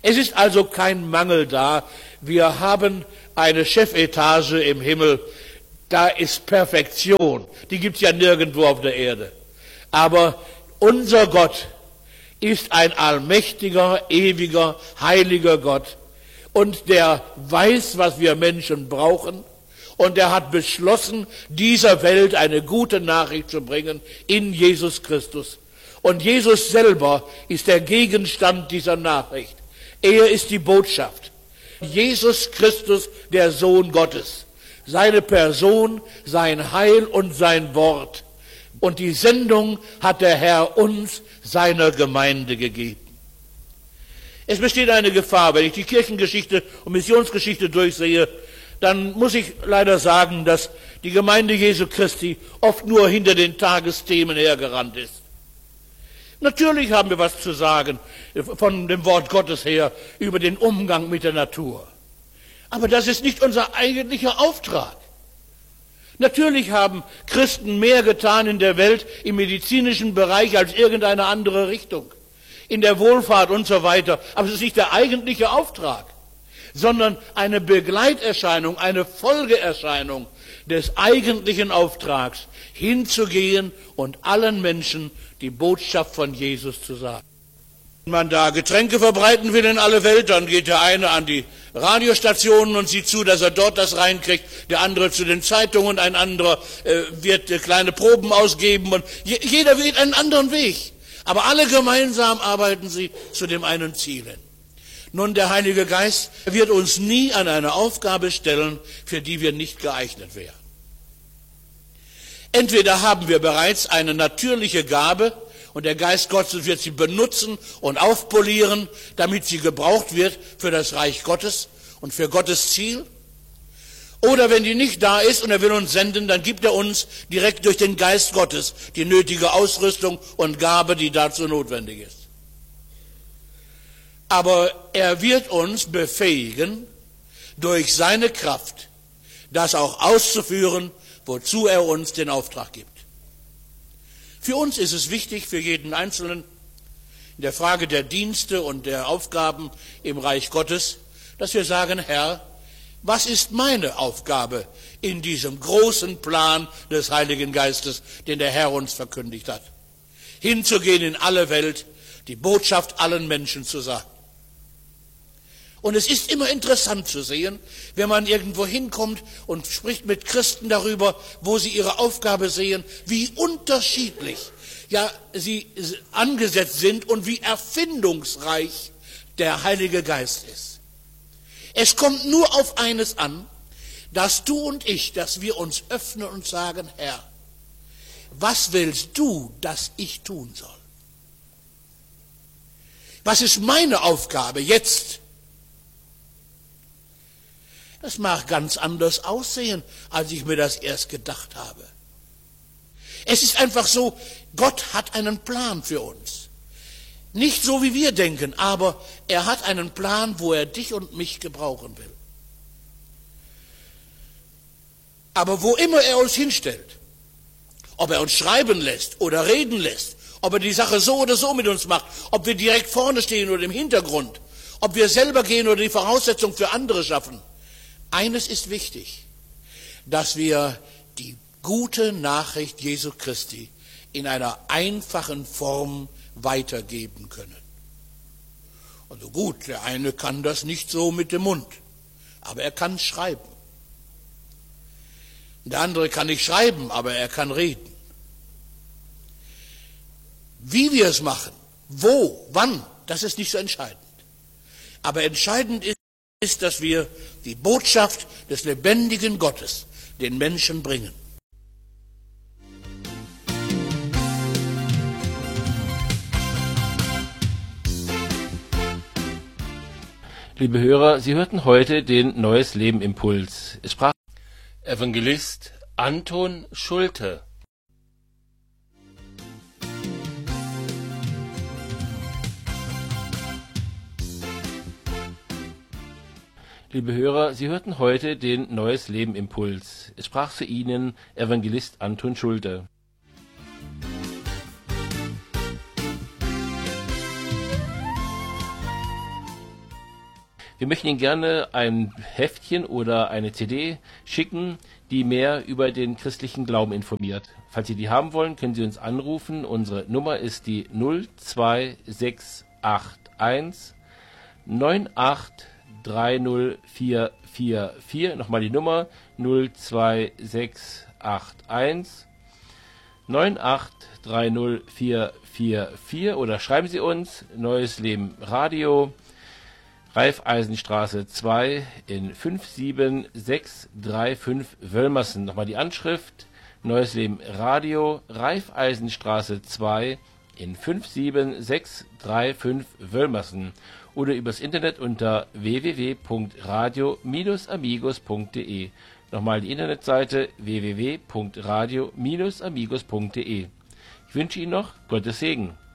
Es ist also kein Mangel da. Wir haben eine Chefetage im Himmel. Da ist Perfektion. Die gibt es ja nirgendwo auf der Erde. Aber unser Gott ist ein allmächtiger, ewiger, heiliger Gott. Und der weiß, was wir Menschen brauchen. Und er hat beschlossen, dieser Welt eine gute Nachricht zu bringen in Jesus Christus. Und Jesus selber ist der Gegenstand dieser Nachricht. Er ist die Botschaft. Jesus Christus, der Sohn Gottes. Seine Person, sein Heil und sein Wort. Und die Sendung hat der Herr uns, seiner Gemeinde, gegeben. Es besteht eine Gefahr, wenn ich die Kirchengeschichte und Missionsgeschichte durchsehe, dann muss ich leider sagen, dass die Gemeinde Jesu Christi oft nur hinter den Tagesthemen hergerannt ist. Natürlich haben wir was zu sagen von dem Wort Gottes her über den Umgang mit der Natur. Aber das ist nicht unser eigentlicher Auftrag. Natürlich haben Christen mehr getan in der Welt im medizinischen Bereich als irgendeine andere Richtung, in der Wohlfahrt und so weiter. Aber es ist nicht der eigentliche Auftrag, sondern eine Begleiterscheinung, eine Folgeerscheinung des eigentlichen Auftrags, hinzugehen und allen Menschen die Botschaft von Jesus zu sagen. Wenn man da Getränke verbreiten will in alle Welt, dann geht der eine an die Radiostationen und sieht zu, dass er dort das reinkriegt, der andere zu den Zeitungen, ein anderer wird kleine Proben ausgeben und jeder wählt einen anderen Weg. Aber alle gemeinsam arbeiten sie zu dem einen Ziel hin. Nun, der Heilige Geist wird uns nie an eine Aufgabe stellen, für die wir nicht geeignet wären. Entweder haben wir bereits eine natürliche Gabe und der Geist Gottes wird sie benutzen und aufpolieren, damit sie gebraucht wird für das Reich Gottes und für Gottes Ziel. Oder wenn die nicht da ist und er will uns senden, dann gibt er uns direkt durch den Geist Gottes die nötige Ausrüstung und Gabe, die dazu notwendig ist. Aber er wird uns befähigen, durch seine Kraft das auch auszuführen, wozu er uns den Auftrag gibt. Für uns ist es wichtig, für jeden Einzelnen, in der Frage der Dienste und der Aufgaben im Reich Gottes, dass wir sagen, Herr, was ist meine Aufgabe in diesem großen Plan des Heiligen Geistes, den der Herr uns verkündigt hat? Hinzugehen in alle Welt, die Botschaft allen Menschen zu sagen. Und es ist immer interessant zu sehen, wenn man irgendwo hinkommt und spricht mit Christen darüber, wo sie ihre Aufgabe sehen, wie unterschiedlich ja sie angesetzt sind und wie erfindungsreich der Heilige Geist ist. Es kommt nur auf eines an, dass du und ich, dass wir uns öffnen und sagen, Herr, was willst du, dass ich tun soll? Was ist meine Aufgabe jetzt? Das mag ganz anders aussehen, als ich mir das erst gedacht habe. Es ist einfach so, Gott hat einen Plan für uns. Nicht so, wie wir denken, aber er hat einen Plan, wo er dich und mich gebrauchen will. Aber wo immer er uns hinstellt, ob er uns schreiben lässt oder reden lässt, ob er die Sache so oder so mit uns macht, ob wir direkt vorne stehen oder im Hintergrund, ob wir selber gehen oder die Voraussetzung für andere schaffen, eines ist wichtig, dass wir die gute Nachricht Jesu Christi in einer einfachen Form weitergeben können. Also gut, der eine kann das nicht so mit dem Mund, aber er kann schreiben. Der andere kann nicht schreiben, aber er kann reden. Wie wir es machen, wo, wann, das ist nicht so entscheidend. Aber entscheidend ist, dass wir die Botschaft des lebendigen Gottes den Menschen bringen. Liebe Hörer, Sie hörten heute den Neues Leben Impuls. Es sprach Evangelist Anton Schulte. Liebe Hörer, Sie hörten heute den Neues Leben Impuls. Es sprach zu Ihnen Evangelist Anton Schulte. Wir möchten Ihnen gerne ein Heftchen oder eine CD schicken, die mehr über den christlichen Glauben informiert. Falls Sie die haben wollen, können Sie uns anrufen. Unsere Nummer ist die 02681 9830444. Nochmal die Nummer 02681 9830444 oder schreiben Sie uns Neues Leben Radio, Raiffeisenstraße 2 in 57635 Wölmersen. Nochmal die Anschrift Neues Leben Radio, Raiffeisenstraße 2 in 57635 Wölmersen oder übers Internet unter www.radio-amigos.de. Nochmal die Internetseite www.radio-amigos.de. Ich wünsche Ihnen noch Gottes Segen.